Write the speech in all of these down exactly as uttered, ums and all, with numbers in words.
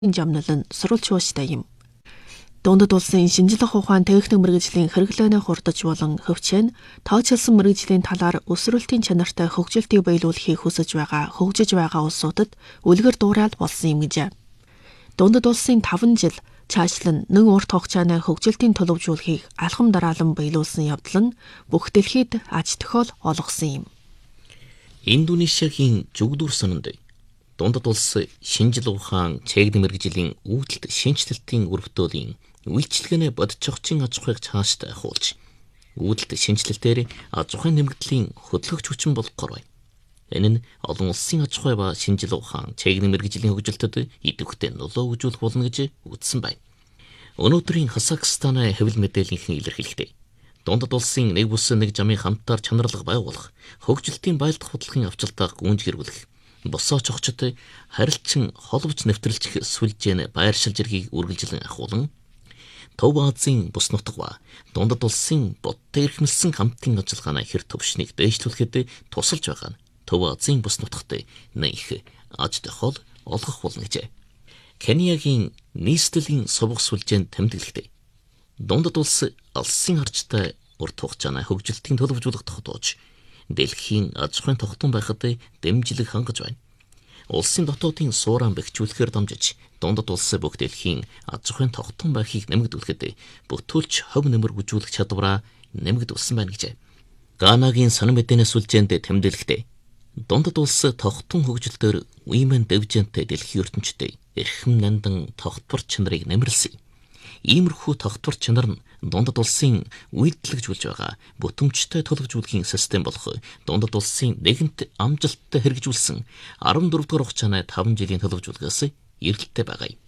Жамналан сурвалжууштай юм. Дундад улсын шинжлэх ухаан техник мэргэжлийн хэрэглээний хурдж болон хөвчэн тооцоолсон мэргэжлийн талаар өсвөрлтийн чанартай хөгжилтийг биелүүлэхийг хүсэж байгаа хөгжиж байгаа улсуудад үлгэр дуурайл болсон юм гэж. Дундад улсын таван жил цаашлан нэг урт хугацааны хөгжилтийн төлөвлөжүүлэхийг алхам дараалан биелүүлсэн явдал нь бүх дэлхийд аж тохиол олгосон юм. Индонезиагийн Жүгдүр сононд дундад улс шинжлэх ухаан техник мэргэжлийн үүдэлт шинжилтийн өргөтөөлийн үйлчлэгээний бодцогчийн аж ахуйг цаашдаа хуулж үүдэлт шинжилтээр аж ахуйн нэмэгдлийн хөдөлгөгч хүчин болгохоор байна. Энэ нь олон улсын аж ахуй ба шинжлэх ухаан техник мэргэжлийн хөгжилтөд идэвхтэй нөлөө үзүүлэх болно гэж үзсэн байна. Өнөөдрийн Казахстаны хэвлэл мэдээллийнхэн илэрхийлэхдээ дундад улсын нэг бүс нэг замын хамтаар чанарлага байгуулах, хөгжилтийн баялдах бодлогын авчиртаа гүнж гэрүүлэх, босоо чогчд харилцан холбож нэвтрэлжих сүлжээний байршил зэргийг үргэлжлэн ахуулан Төв Азийн бус нутаг ба дундад улсын бодтой эрхэмлсэн хамтын ажиллагааны хэр төвшнийг дэвшлүүлэхэд тусалж байгаа нь Төв Азийн бус нутагт нэх аж тохиол олгох болно гэж. Кениягийн нийслэлийн сувгах сүлжээнд тэмдэглэхдээ дундад улс алсын харжтай урт хугацааны хөгжилтийн төлөвлөжүүлэх тогтоож дэлхийн аж ахуйн тогтун байхад дэмжлэг хангаж байна. Улсын дотоодын сууран бэхжүүлэхээр дамжиж дундад улс бүх дэлхийн аж ахуйн тогтун байхыг нэмэгдүүлэхэд бүтүүлч хов нэмэр гүйцүүлэх чадвараа нэмэгдүүлсэн байна гэж. Ганагийн сонин мэдээний сүлжээнд тэмдэглэхдээ дундад улс тогтун хөгжилтөөр Women Development дэлхийн ертөнцид эрхэм нандан тогтвор чанарыг нэмэрлсэн. Иймэрхүү тогтвор чанар нь дундад улсын үйлдэлжүүлж байгаа бүтэмжтэй төлөвлөжүүлэхийн систем болох дундад улсын нэгэнт амжилттай хэрэгжүүлсэн арван дөрөв дугаар хугацааны таван жилийн төлөвлөжүүлгээс эргэлттэй байгаа юм.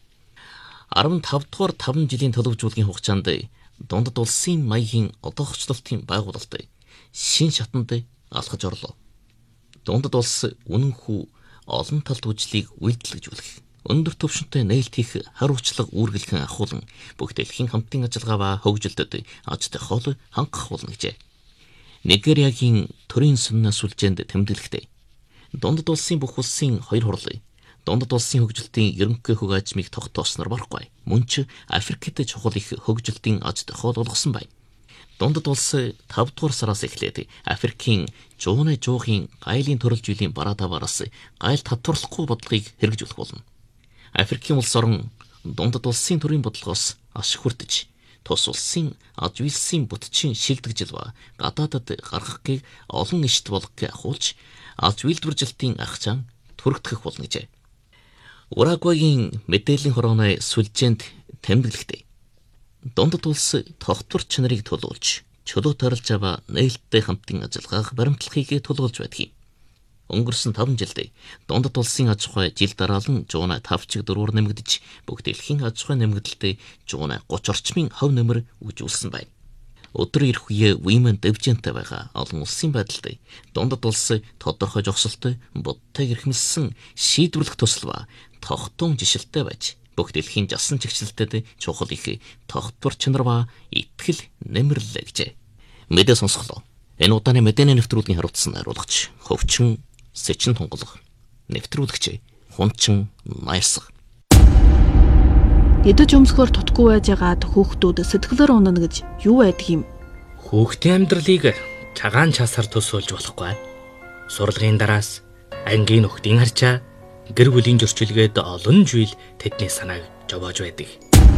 арван тав дугаар таван жилийн төлөвлөжүүлгийн хугацаанд дундад улсын маягийн одоохчлолтын байгуулалт шин шатанд алхаж орлоо. Дундад улс үнэнхүү олон талт үйлчлэгийг үйлдэлжүүлэх, өндөр түвшинтэй нээлт хийх хариуцлага үүргэлхэн ахуулан бүх дэлхийн хамтын ажиллагаа ба хөгжилтөд аж тохиол хангах болно гэжээ. Нигериагийн төрийн сүннэ сүлжээнд тэмдэглэхдээ дундад улсын бүх улсын хоёр хурлын дундад улсын хөгжилтийн ерөнхий хөг ажмыг тогтоосноор барахгүй. Мөн ч Африкт чухал их хөгжилтийн аж тохиол олгосон байна. Дундад улс тав дугаар сараас эхлээд Африкийн жууны жуухын гайлын төрөл жилийн бараа таваараас гайл татварлахгүй бодлогыг хэрэгжүүлэх болно. Африкийн улс орон дундад улсын төрийн бодлогоос аш хүртэж, тус улсын аж үйлсийн бүтчийн шилдэгжил ба гадаадад гаргахыг олон ишт болгохыг ахуулж, аж үйлдвэржилтийн ах чан түрэгдэх болно гэж. Урагвагийн мэдээллийн хорооны сүлжээнд тэмдэглэхдээ дундад улс тогтвор чанарыг төлөөлж, чөлөө тарилж аваа нээлттэй хамтын ажиллагааг баримтлахыг төлөөлж байдаг юм. Өнгөрсөн таван жилд дундад улсын аж ахуй жил дараалан жуунай тав чиг дөрвөр нэмэгдэж, бүх дэлхийн аж ахуй нэмэгдэлд жуунай гуч орчмын хов нэмэр үжүүлсэн байна. Өдөр ирэх үе Women Development байгаа олон улсын байдалд дундад улс тодорхой жогсолтой, бодтой эрхэмлсэн шийдвэрлэх төсөл ба тогтун жишэлтэй байж, бүх дэлхийн жасан чигчлэлтэд чухал их тогтвор чанар ба итгэл нэмэрлээ гэж. Мэдээ сонсголоо. Энэ удааны мэдээний нэвтрүүлгийн хариуцсан хариулагч Хөвчин Сэчин тунгалаг, нэвтрүүлэгч Хунчин Найрсаг. Эдэж өмсгөр тутгүй байж байгаад хүүхдүүд сэтгэлээр унана гэж юу байдаг юм? Хүүхдийн амьдралыг цагаан часаар төсөөлж болохгүй. Сурлагын дараас ангийн нөхдийн харчаа, гэр бүлийн зөрчилгээд олон жил тэдний санааг жовоож байдаг.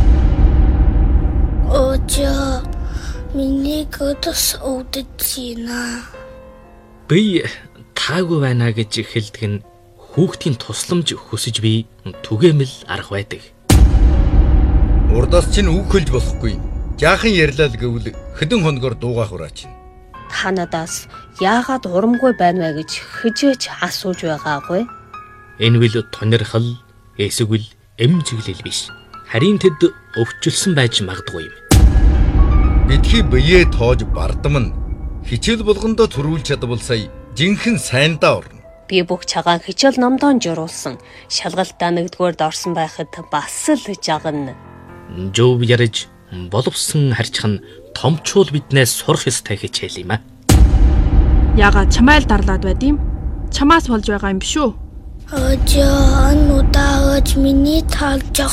Очоо, миний götöс өвдөж байна. Би таагүй байна гэж хэлдэг нь хүүхдийн тусламж хүсэж би түгээмэл арга байдаг. Урдаас чинь үг хэлж болохгүй. Жаахан ярьлаа л гэвэл хэдэн хоногор дуугах ураач. Та надаас яагаад урамгүй байна вэ гэж хижээж асууж байгаагүй. Энэ бол тонирхол, эсвэл эм чиглэл биш. Харин тэд өвчлсөн байж магадгүй юм. Бидхий биеэ тоож бардам нь хичээл болгондоо төрүүлж чадвал сая жинхэнэ сайндаа орно. Би бүх цагаан хичээл номдон журуулсан. Шалгалтаа нэгдүгээрд орсон байхад бас л жагна. Жов ярьж боловсон харьцах нь томчуул биднээс сурах ёстой хичээл юм аа. Яагаад чамайл дарлаад байд юм? Чамаас болж байгаа юм биш үү? Ожоо нутаагч миний талж